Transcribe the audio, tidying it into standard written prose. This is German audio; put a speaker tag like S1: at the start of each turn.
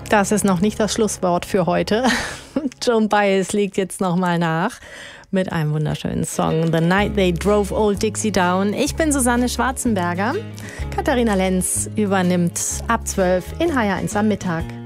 S1: Das ist noch nicht das Schlusswort für heute. Joan Baez legt jetzt nochmal nach mit einem wunderschönen Song, The Night They Drove Old Dixie Down. Ich bin Susanne Schwarzenberger. Katharina Lenz übernimmt ab 12 in HR1 am Mittag.